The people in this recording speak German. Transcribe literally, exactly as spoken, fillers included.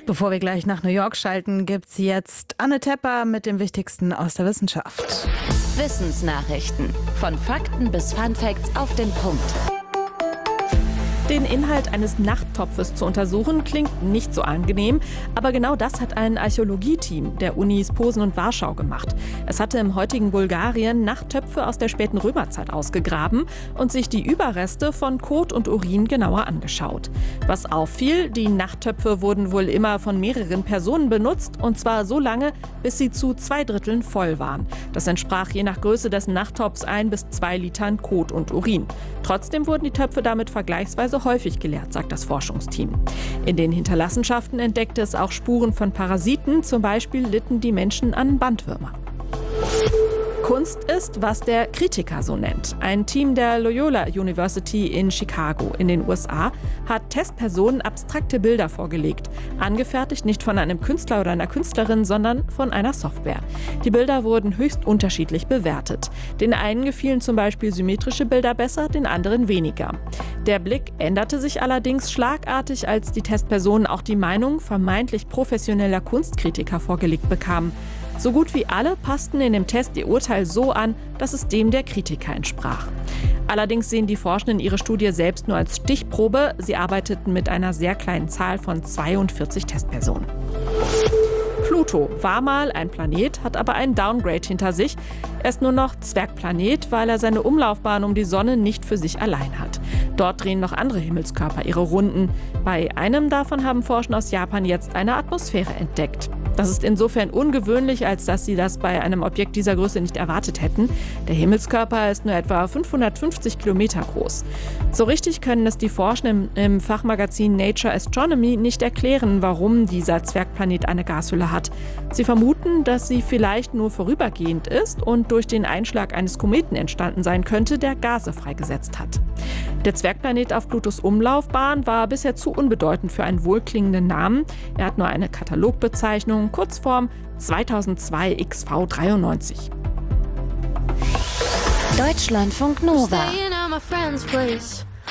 Bevor wir gleich nach New York schalten, gibt's jetzt Anne Tepper mit dem Wichtigsten aus der Wissenschaft. Wissensnachrichten. Von Fakten bis Funfacts auf den Punkt. Den Inhalt eines Nachttopfes zu untersuchen, klingt nicht so angenehm, aber genau das hat ein Archäologieteam der Unis Posen und Warschau gemacht. Es hatte im heutigen Bulgarien Nachttöpfe aus der späten Römerzeit ausgegraben und sich die Überreste von Kot und Urin genauer angeschaut. Was auffiel, die Nachttöpfe wurden wohl immer von mehreren Personen benutzt, und zwar so lange, bis sie zu zwei Dritteln voll waren. Das entsprach je nach Größe des Nachttopfs ein bis zwei Litern Kot und Urin. Trotzdem wurden die Töpfe damit vergleichsweise häufig geleert, sagt das Forschungsteam. In den Hinterlassenschaften entdeckte es auch Spuren von Parasiten, zum Beispiel litten die Menschen an Bandwürmern. Kunst ist, was der Kritiker so nennt. Ein Team der Loyola University in Chicago in den U S A hat Testpersonen abstrakte Bilder vorgelegt. Angefertigt nicht von einem Künstler oder einer Künstlerin, sondern von einer Software. Die Bilder wurden höchst unterschiedlich bewertet. Den einen gefielen zum Beispiel symmetrische Bilder besser, den anderen weniger. Der Blick änderte sich allerdings schlagartig, als die Testpersonen auch die Meinung vermeintlich professioneller Kunstkritiker vorgelegt bekamen. So gut wie alle passten in dem Test ihr Urteil so an, dass es dem der Kritiker entsprach. Allerdings sehen die Forschenden ihre Studie selbst nur als Stichprobe. Sie arbeiteten mit einer sehr kleinen Zahl von zweiundvierzig Testpersonen. Pluto war mal ein Planet, hat aber einen Downgrade hinter sich. Er ist nur noch Zwergplanet, weil er seine Umlaufbahn um die Sonne nicht für sich allein hat. Dort drehen noch andere Himmelskörper ihre Runden. Bei einem davon haben Forscher aus Japan jetzt eine Atmosphäre entdeckt. Das ist insofern ungewöhnlich, als dass sie das bei einem Objekt dieser Größe nicht erwartet hätten. Der Himmelskörper ist nur etwa fünfhundertfünfzig Kilometer groß. So richtig können es die Forscher im, im Fachmagazin Nature Astronomy nicht erklären, warum dieser Zwergplanet eine Gashülle hat. Sie vermuten, dass sie vielleicht nur vorübergehend ist und durch den Einschlag eines Kometen entstanden sein könnte, der Gase freigesetzt hat. Der Zwergplanet auf Plutos Umlaufbahn war bisher zu unbedeutend für einen wohlklingenden Namen. Er hat nur eine Katalogbezeichnung, Kurzform zweitausendzwei X V dreiundneunzig. Deutschlandfunk Nova.